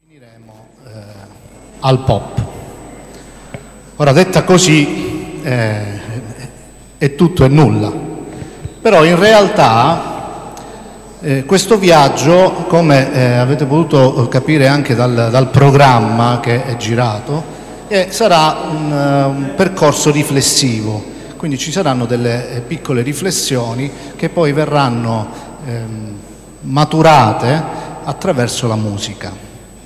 Al pop. Ora, detta così è tutto e nulla, però in realtà questo viaggio, come avete potuto capire anche dal programma che è girato, sarà un percorso riflessivo, quindi ci saranno delle piccole riflessioni che poi verranno maturate attraverso la musica.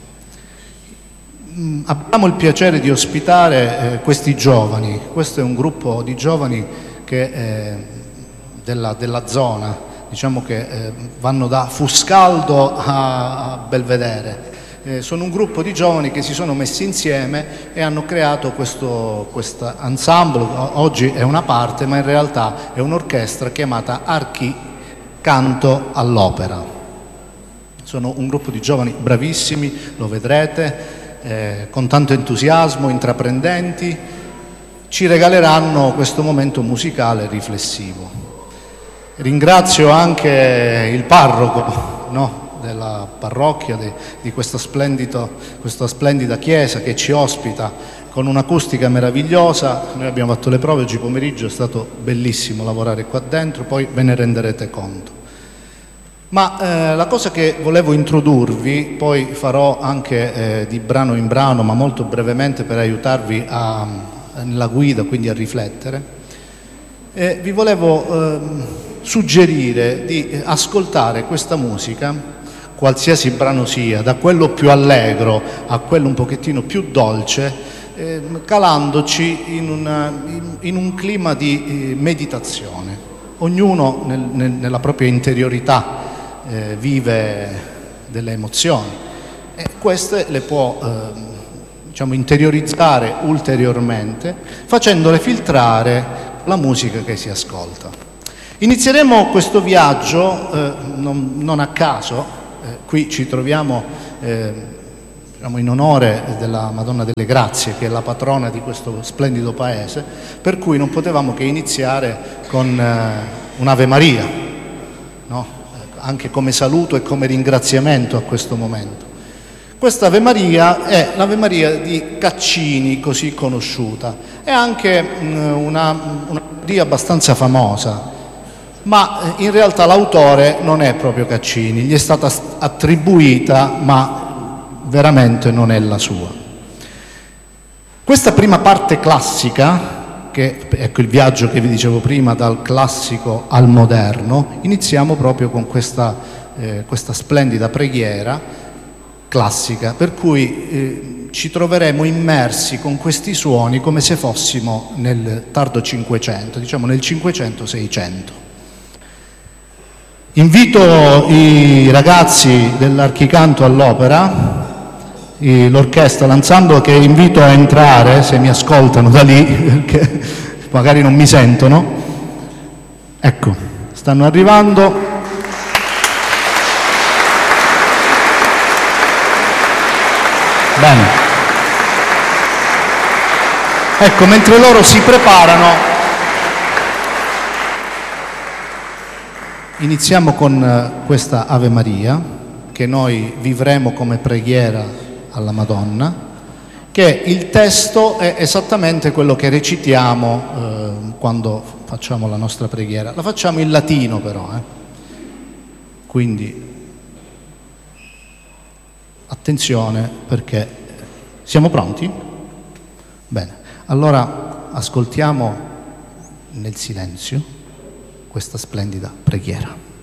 Abbiamo il piacere di ospitare questi giovani. Questo è un gruppo di giovani che della zona, diciamo che vanno da Fuscaldo a Belvedere. Sono un gruppo di giovani che si sono messi insieme e hanno creato questo ensemble. Oggi è una parte, ma in realtà è un'orchestra chiamata Archi Canto all'Opera. Sono un gruppo di giovani bravissimi, lo vedrete, con tanto entusiasmo, intraprendenti, ci regaleranno questo momento musicale riflessivo. Ringrazio anche il parroco, della parrocchia di questa splendida chiesa che ci ospita con un'acustica meravigliosa. Noi abbiamo fatto le prove oggi pomeriggio, è stato bellissimo lavorare qua dentro, poi ve ne renderete conto. Ma la cosa che volevo introdurvi, poi farò anche di brano in brano, ma molto brevemente per aiutarvi nella guida, quindi a riflettere, vi volevo suggerire di ascoltare questa musica, qualsiasi brano sia, da quello più allegro a quello un pochettino più dolce, calandoci in un clima di meditazione. Ognuno nella propria interiorità vive delle emozioni e queste le può interiorizzare ulteriormente facendole filtrare la musica che si ascolta. Inizieremo questo viaggio non a caso, qui ci troviamo in onore della Madonna delle Grazie, che è la patrona di questo splendido paese, per cui non potevamo che iniziare con un'Ave Maria, no? Anche come saluto e come ringraziamento a questo momento. Questa Ave Maria è l'Ave Maria di Caccini, così conosciuta. È anche una melodia abbastanza famosa, ma in realtà l'autore non è proprio Caccini, gli è stata attribuita, ma veramente non è la sua. Questa prima parte classica, che ecco il viaggio che vi dicevo prima, dal classico al moderno, iniziamo proprio con questa splendida preghiera classica, per cui ci troveremo immersi con questi suoni come se fossimo nel tardo Cinquecento, diciamo nel 500-600. Invito i ragazzi dell'Archicanto all'Opera, l'orchestra, l'ensemble, che invito a entrare, se mi ascoltano da lì, perché magari non mi sentono. Ecco, stanno arrivando. Bene. Ecco, mentre loro si preparano, iniziamo con questa Ave Maria, che noi vivremo come preghiera alla Madonna, che il testo è esattamente quello che recitiamo quando facciamo la nostra preghiera. La facciamo in latino però, quindi attenzione, perché siamo pronti? Bene, allora ascoltiamo nel silenzio questa splendida preghiera.